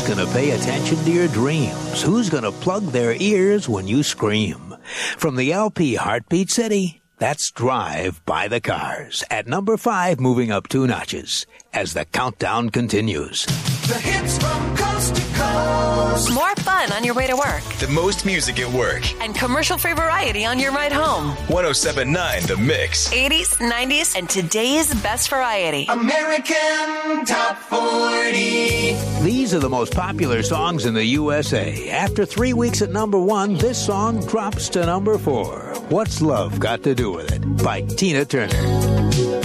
going to pay attention to your dreams? Who's going to plug their ears when you scream? From the LP Heartbeat City, that's Drive by the Cars. At number 5, moving up 2 notches as the countdown continues. The hits from coast to coast. More fun on your way to work. The most music at work. And commercial-free variety on your ride home. 107.9 The Mix. 80s, 90s, and today's best variety. American Top 40. These are the most popular songs in the USA. After 3 weeks at number 1, this song drops to number 4. What's Love Got to Do with It? By Tina Turner.